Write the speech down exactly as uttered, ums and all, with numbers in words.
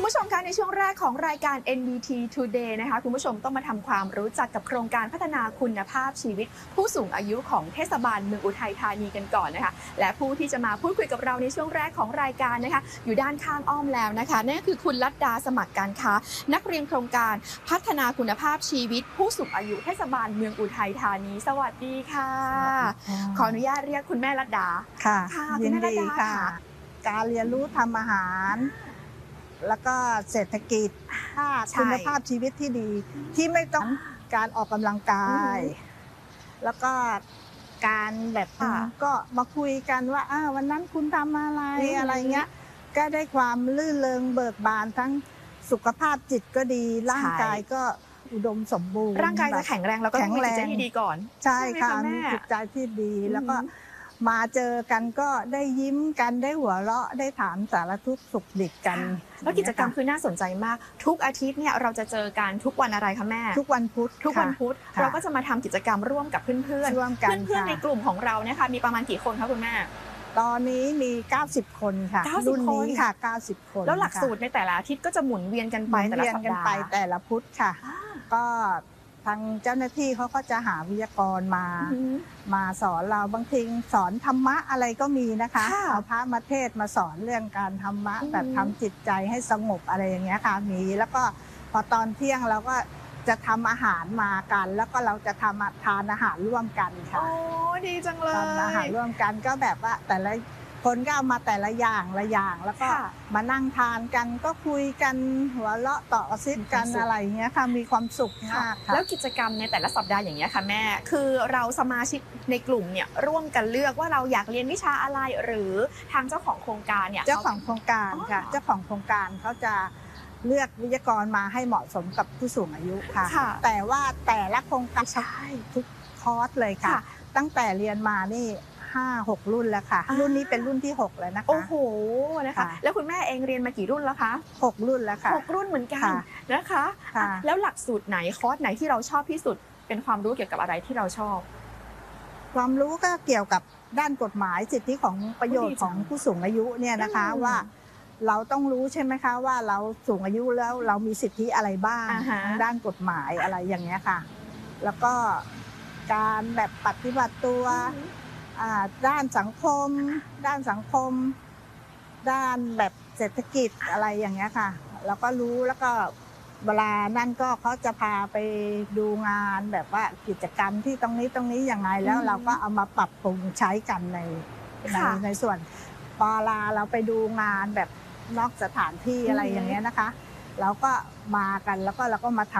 คุณผู้ชมคะในช่วงแรกของรายการ เอ็น บี ที Today นะคะคุณผู้ชมต้องมาทำความรู้จักกับโครงการพัฒนาคุณภาพชีวิตผู้สูงอายุของเทศบาลเมืองอุทัยธานีกันก่อนนะคะและผู้ที่จะมาพูดคุยกับเราในช่วงแรกของรายการนะคะอยู่ด้านข้างอ้อมแล้วนะคะนั่นก็คือคุณลัดดาสมัครการค้านักเรียนโครงการพัฒนาคุณภาพชีวิตผู้สูงอายุเทศบาลเมืองอุทัยธานีสวัสดีค่ะขออนุญาตเรียกคุณแม่ลัดดาค่ะยินดีค่ะการเรียนรู้ทำอาหารแล้วก็เศรษฐกิจคุณภาพชีวิตที่ดีที่ไม่ต้องการออกกำลังกายแล้วก็การแบบก็มาคุยกันว่าวันนั้นคุณทำอะไรอะไรเงี้ยก็ได้ความลื่นเริงเบิกบานทั้งสุขภาพจิตก็ดีร่างกายก็อุดมสมบูรณ์ร่างกายจะแข็งแรงแล้วก็ต้องมีจิตใจที่ดีก่อนใช่ค่ะมีจิตใจที่ดีแล้วก็มาเจอกันก็ได้ยิ้มกันได้หัวเราะได้ถามสารทุกข์สุขดิบกันแล้วกิจกรรมคือน่าสนใจมากทุกอาทิตย์เนี่ยเราจะเจอกันทุกวันอะไรคะแม่ทุกวันพุธทุกวันพุธเราก็จะมาทำกิจกรรมร่วมกับเพื่อนๆเพื่อนเพื่อนในกลุ่มของเราเนี่ยค่ะมีประมาณกี่คนคะคุณแม่ตอนนี้มีเก้าสิบคนค่ะรุ่นนี้ค่ะเก้าสิบคนแล้วหลักสูตรในแต่ละอาทิตย์ก็จะหมุนเวียนกันไปแต่ละสัปดาห์ไปแต่ละพุธค่ะก็ทางเจ้าหน้าที่เขาก็จะหาวิทยากรมามาสอนเราบางทีสอนธรรมะอะไรก็มีนะคะเอาพระมาเทศมาสอนเรื่องการธรรมะแบบทำจิตใจให้สงบอะไรอย่างเงี้ยค่ะมีแล้วก็พอตอนเที่ยงเราก็จะทำอาหารมากันแล้วก็เราจะทำทานอาหารร่วมกันค่ะโอ้ดีจังเลยทานอาหารร่วมกันก็แบบว่าแต่ละคนก็เอามาแต่ละอย่างละอย่างแล้วก็มานั่งทานกันก็คุยกันหัวเราะต่อซิดกันอะไรเงี้ยค่ะมีความสุขมากแล้วกิจกรรมในแต่ละสัปดาห์อย่างเงี้ยค่ะแม่คือเราสมาชิกในกลุ่มเนี่ยร่วมกันเลือกว่าเราอยากเรียนวิชาอะไรหรือทางเจ้าของโครงการเนี่ยเจ้าของโครงการค่ะเจ้าของโครงการเขาจะเลือกวิทยากรมาให้เหมาะสมกับผู้สูงอายุค่ะแต่ว่าแต่ละโครงการทุกคอร์สเลยค่ะตั้งแต่เรียนมานี่ห้า หกรุ่นแล้วค่ะรุ่นนี้เป็นรุ่นที่หกแล้วนะคะโอ้โหนะคะแล้วคุณแม่เองเรียนมากี่รุ่นแล้วคะหกรุ่นแล้วค่ะหกรุ่นเหมือนกันนะคะแล้วหลักสูตรไหนคอร์สไหนที่เราชอบที่สุดเป็นความรู้เกี่ยวกับอะไรที่เราชอบความรู้ก็เกี่ยวกับด้านกฎหมายสิทธิของประโยชน์ของผู้สูงอายุเนี่ยนะคะว่าเราต้องรู้ใช่ไหมคะว่าเราสูงอายุแล้วเรามีสิทธิอะไรบ้างด้านกฎหมายอะไรอย่างเงี้ยค่ะแล้วก็การแบบปฏิบัติตัวด้านสังคมด้านสังคมด้านแบบเศรษฐกิจอะไรอย่างเงี้ยค่ะแล้วก็รู้แล้วก็เวลานั่นก็เขาจะพาไปดูงานแบบว่ากิจกรรมที่ตรงนี้ตรงนี้ยังไงแล้วเราก็เอามาปรับปรุงใช้กันในในในส่วนพอลาเราไปดูงานแบบนอกสถานที่อะไรอย่างเงี้ยนะคะเราก็มากันแล้วก็เราก็มาทำ